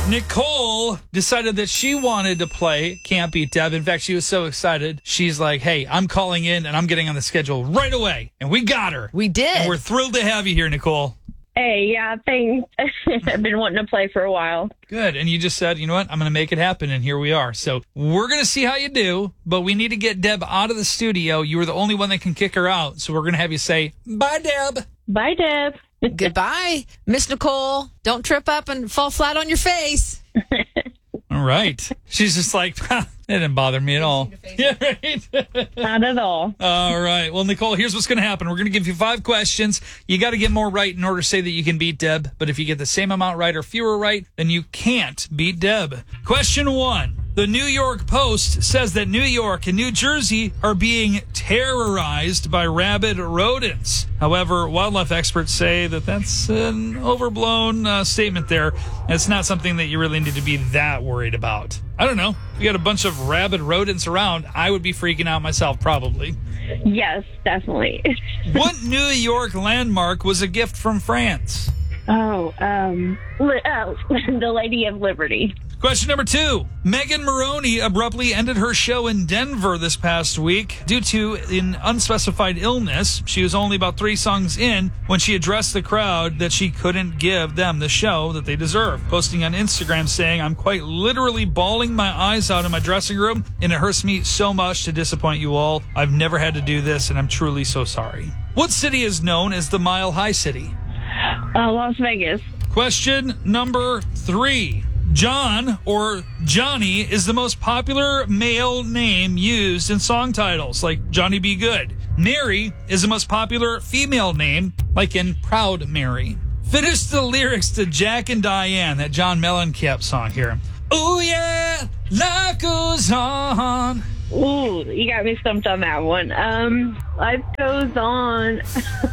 Nicole decided that she wanted to play Can't Beat Deb. In fact, she was so excited. She's like, hey, I'm calling in and I'm getting on the schedule right away. And we got her. We did. And we're thrilled to have you here, Nicole. Hey, yeah, thanks. I've been wanting to play for a while. Good. And you just said, you know what? I'm going to make it happen. And here we are. So we're going to see how you do, but we need to get Deb out of the studio. You were the only one that can kick her out. So we're going to have you say, bye, Deb. Bye, Deb. Goodbye, Miss Nicole. Don't trip up and fall flat on your face. All right. She's just like, it didn't bother me at all. Yeah, right. Not at all. All right. Well, Nicole, here's what's going to happen. We're going to give you 5 questions. You got to get more right in order to say that you can beat Deb. But if you get the same amount right or fewer right, then you can't beat Deb. Question 1. The New York Post says that New York and New Jersey are being terrorized by rabid rodents. However, wildlife experts say that that's an overblown statement there. It's not something that you really need to be that worried about. I don't know. If you got a bunch of rabid rodents around, I would be freaking out myself, probably. Yes, definitely. What New York landmark was a gift from France? The Lady of Liberty. Question number 2. Megan Maroney abruptly ended her show in Denver this past week due to an unspecified illness. She was only about 3 songs in when she addressed the crowd that she couldn't give them the show that they deserve, posting on Instagram saying, I'm quite literally bawling my eyes out in my dressing room, and it hurts me so much to disappoint you all. I've never had to do this, and I'm truly so sorry. What city is known as the Mile High City? Las Vegas. Question number 3. John, or Johnny, is the most popular male name used in song titles, like Johnny B. Good. Mary is the most popular female name, like in Proud Mary. Finish the lyrics to Jack and Diane, that John Mellencamp song here. Oh yeah, life goes on. Ooh, you got me stumped on that one. Life goes on.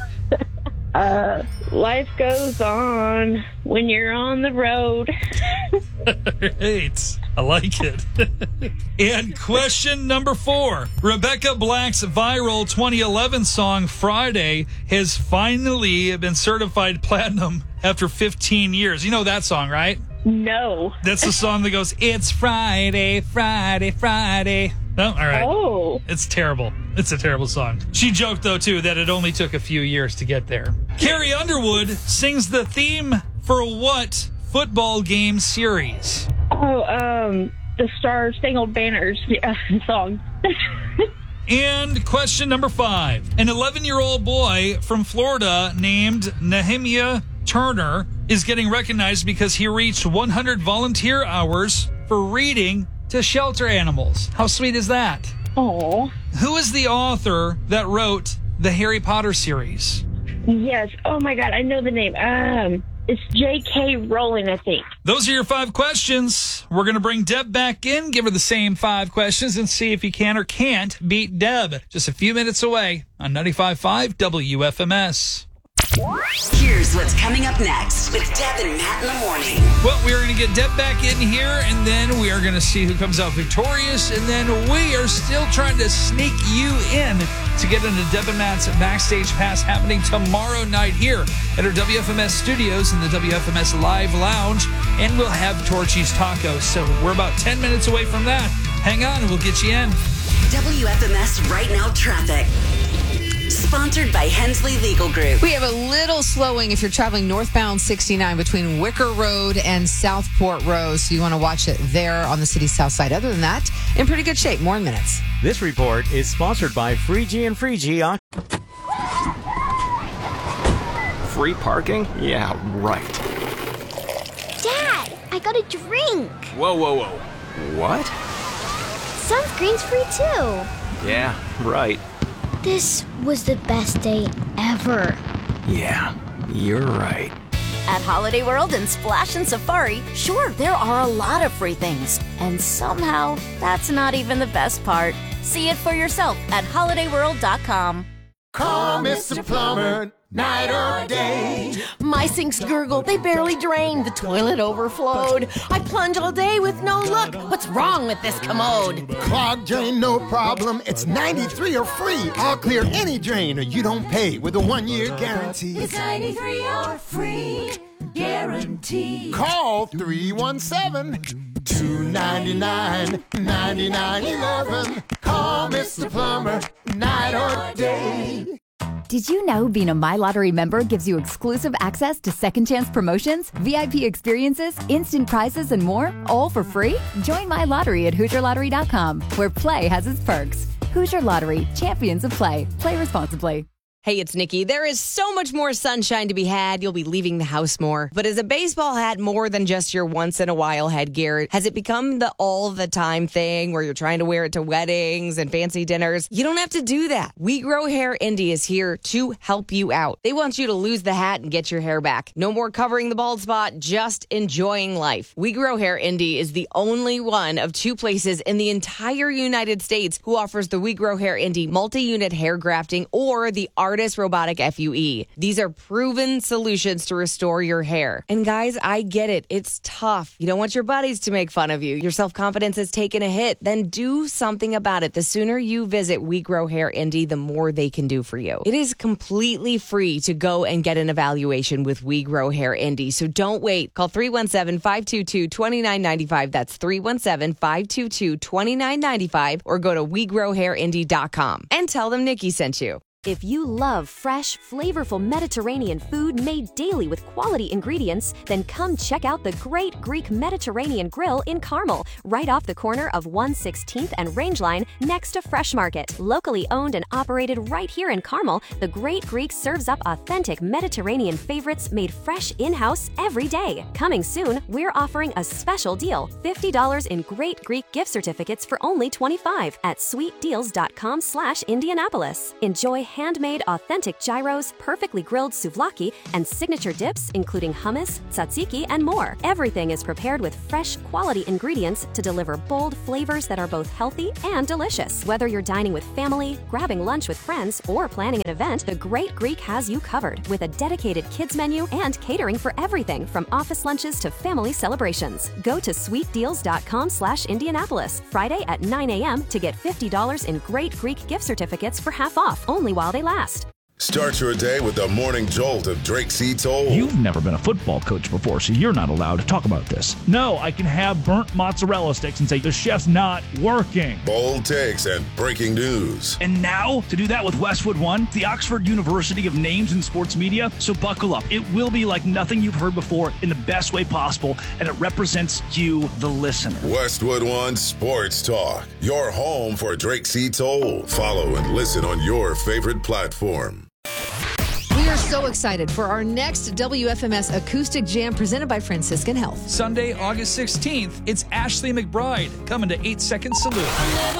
Life goes on when you're on the road. Right. I like it. And question number 4. Rebecca Black's viral 2011 song Friday has finally been certified platinum after 15 years. You know that song, right? No. That's the song that goes, it's Friday, Friday, Friday. No? All right. Oh. It's terrible. It's a terrible song. She joked, though, too, that it only took a few years to get there. Carrie Underwood sings the theme for what football game series? The Star Spangled Banners song. And question number 5. An 11-year-old boy from Florida named Nehemiah Turner is getting recognized because he reached 100 volunteer hours for reading to shelter animals. How sweet is that? Oh. Who is the author that wrote the Harry Potter series? Yes. Oh my God, I know the name. It's J.K. Rowling, I think. Those are your 5 questions. We're going to bring Deb back in, give her the same 5 questions, and see if you can or can't beat Deb. Just a few minutes away on 95.5 WFMS. Here's what's coming up next with Deb and Matt in the morning. Well, we're going to get Deb back in here, and then we are going to see who comes out victorious, and then we are still trying to sneak you in to get into Deb and Matt's Backstage Pass happening tomorrow night here at our WFMS studios in the WFMS Live Lounge, and we'll have Torchy's Tacos. So we're about 10 minutes away from that. Hang on, and we'll get you in. WFMS Right Now Traffic. Sponsored by Hensley Legal Group. We have a little slowing if you're traveling northbound 69 between Wicker Road and Southport Road, so you want to watch it there on the city's south side. Other than that, in pretty good shape. More in minutes. This report is sponsored by Freegee and Freegee. Free parking? Yeah, right. Dad, I got a drink. Whoa, whoa, whoa. What? Sunscreen's free too. Yeah, right. This was the best day ever. Yeah, you're right. At Holiday World and Splash and Safari, sure, there are a lot of free things. And somehow, that's not even the best part. See it for yourself at holidayworld.com. Call Mr. Plumber, night or day. My sinks gurgle, they barely drain. The toilet overflowed. I plunge all day with no luck. What's wrong with this commode? Clogged drain, no problem. It's 93 or free. I'll clear any drain or you don't pay with a 1-year guarantee. It's 93 or free. Guarantee. Call 317-299-9911. Call Mr. Plumber, night or day. Did you know being a My Lottery member gives you exclusive access to second chance promotions, VIP experiences, instant prizes, and more, all for free? Join My Lottery at HoosierLottery.com, where play has its perks. Hoosier Lottery, champions of play. Play responsibly. Hey, it's Nikki. There is so much more sunshine to be had. You'll be leaving the house more. But is a baseball hat more than just your once-in-a-while headgear? Has it become the all-the-time thing where you're trying to wear it to weddings and fancy dinners? You don't have to do that. We Grow Hair Indy is here to help you out. They want you to lose the hat and get your hair back. No more covering the bald spot, just enjoying life. We Grow Hair Indy is the only one of 2 places in the entire United States who offers the We Grow Hair Indy multi-unit hair grafting or the Artist Robotic FUE. These are proven solutions to restore your hair. And guys, I get it. It's tough. You don't want your buddies to make fun of you. Your self-confidence has taken a hit. Then do something about it. The sooner you visit We Grow Hair Indy, the more they can do for you. It is completely free to go and get an evaluation with We Grow Hair Indy. So don't wait. Call 317-522-2995. That's 317-522-2995 or go to WeGrowHairIndy.com and tell them Nikki sent you. If you love fresh, flavorful Mediterranean food made daily with quality ingredients, then come check out the Great Greek Mediterranean Grill in Carmel, right off the corner of 116th and Rangeline next to Fresh Market. Locally owned and operated right here in Carmel, the Great Greek serves up authentic Mediterranean favorites made fresh in-house every day. Coming soon, we're offering a special deal, $50 in Great Greek gift certificates for only $25 at sweetdeals.com/Indianapolis. Enjoy handmade authentic gyros, perfectly grilled souvlaki, and signature dips including hummus, tzatziki, and more. Everything is prepared with fresh, quality ingredients to deliver bold flavors that are both healthy and delicious. Whether you're dining with family, grabbing lunch with friends, or planning an event, the Great Greek has you covered with a dedicated kids menu and catering for everything from office lunches to family celebrations. Go to sweetdeals.com/Indianapolis Friday at 9 a.m. to get $50 in Great Greek gift certificates for half off, only while they last. Start your day with the morning jolt of Drake C. Toll. You've never been a football coach before, so you're not allowed to talk about this. No, I can have burnt mozzarella sticks and say the chef's not working. Bold takes and breaking news. And now, to do that with Westwood One, the Oxford University of Names in Sports Media. So buckle up. It will be like nothing you've heard before in the best way possible, and it represents you, the listener. Westwood One Sports Talk, your home for Drake C. Toll. Follow and listen on your favorite platform. We are so excited for our next WFMS Acoustic Jam presented by Franciscan Health. Sunday, August 16th, it's Ashley McBride coming to 8 Second Salute.